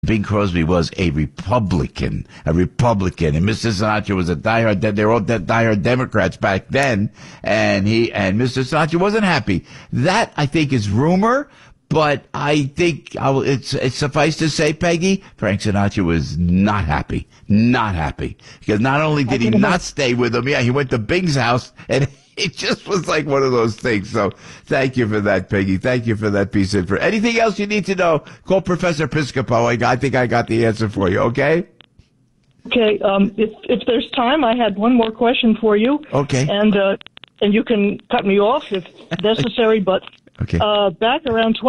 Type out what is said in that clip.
Bing Crosby was a Republican, and Mr. Sinatra was a diehard. They were all diehard Democrats back then, and Mr. Sinatra wasn't happy. That I think is rumor, but I think it's suffice to say, Peggy, Frank Sinatra was not happy, because not only did he not stay with him, he went to Bing's house and. It just was like one of those things. So thank you for that, Peggy. Thank you for that piece of info. Anything else you need to know, call Professor Piscopo. I think I got the answer for you, okay? Okay. If there's time, I had one more question for you. Okay. And you can cut me off if necessary, but okay. Back around